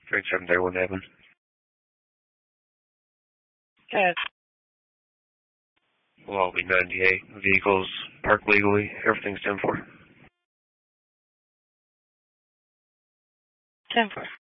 Frank 731 Haven. Okay. Will all be 98. Vehicles parked legally. Everything's 10-4. 10-4.